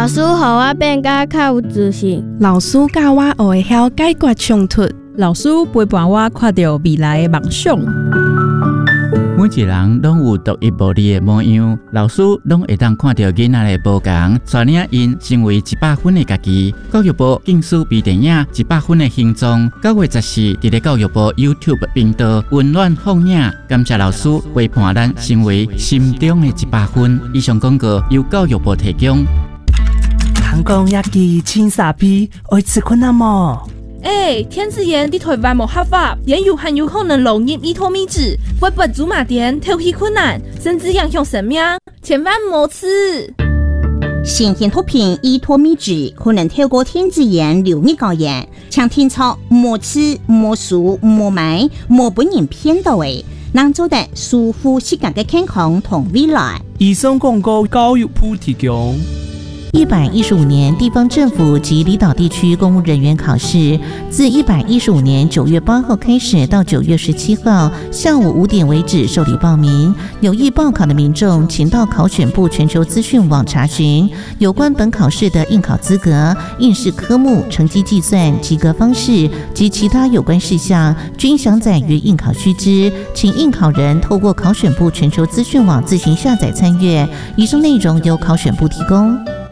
老师，互我变甲较有自信。 老师教我学会晓解决冲突。 老师陪伴我看到未来的梦想。 每一个人拢有独一无二的模样，老师拢会当看到囡仔的无同，带领因成为100分的家己。教育部竞选微电影100分的形状，9月14日在教育部 YouTube 频道温暖放映。感谢老师陪伴咱成为心中的100分。以上广告由教育部提供。 韩国亚记青沙皮会吃困难吗？ 天子炎伫台湾无合法，也有很有可能漏入依托米脂，会不足马点头皮困难，甚至影响生命，千万莫吃。 新鲜毒品依托米脂可能透过天子炎流入高原，请听操莫吃、莫数、莫买、莫本人骗到的，能做得舒服适感的健康同未来。 以上广告教育部提供。 115年地方政府及离岛地区公务人员考试，自115年9月8号开始到9月17号下午5点为止受理报名。有意报考的民众，请到考选部全球资讯网查询有关本考试的应考资格、应试科目、成绩计算、及格方式及其他有关事项，均详载于应考须知，请应考人透过考选部全球资讯网自行下载参阅。以上内容由考选部提供。